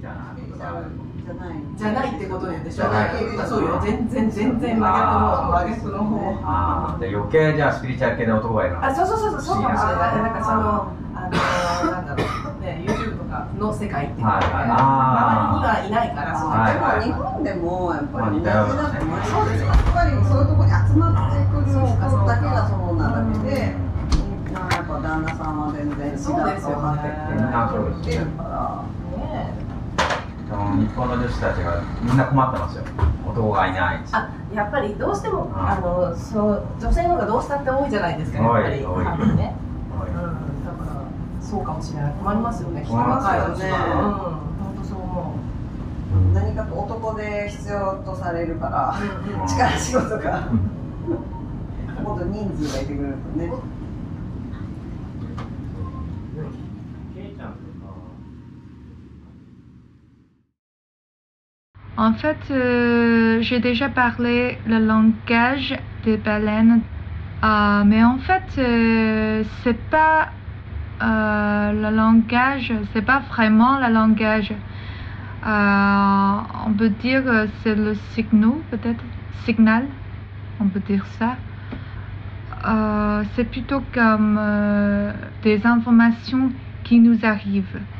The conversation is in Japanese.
たいな言葉じゃないってことでしょ。 じゃない。 そうよ、全然真逆の方。 ああ、で余計じゃあスピリチュアル系の男がいるの。 あ、そうかもしれない。なんかなんだろうね、YouTube とかの世界っていうか、周りにはいないから。 でも日本でもやっぱり同じだと思います。そうですよ。やっぱりそういうところに集まってくる人だけがそうなだけで、やっぱ旦那さんは全然違うと思ってきてるから。 日本の女子たちがみんな困ってますよ。男がいない。 あ、やっぱりどうしてもそう女性の方がどうしたって多いじゃないですか。やっぱり多いね。だからそうかもしれない。困りますよね。 困りますよね。 本当そう思う。 何かと男で必要とされるから力仕事がもっと人数がいてくれるとね。 En fait, j'ai déjà parlé le langage des baleines, mais en fait, c'est pas le langage, c'est pas vraiment le langage. On peut dire que c'est le signal, peut-être, signal, on peut dire ça. C'est plutôt comme des informations qui nous arrivent.